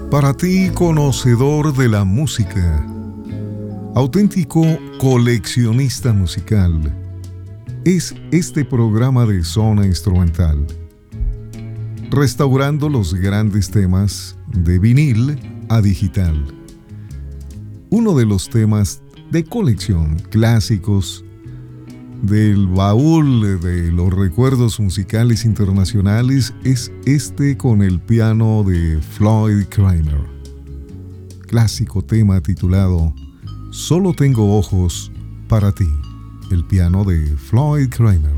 Para ti, conocedor de la música, auténtico coleccionista musical, es este programa de Zona Instrumental, restaurando los grandes temas de vinil a digital. Uno de los temas de colección clásicos del baúl de los recuerdos musicales internacionales es este con el piano de Floyd Cramer. Clásico tema titulado Solo tengo ojos para ti, el piano de Floyd Cramer.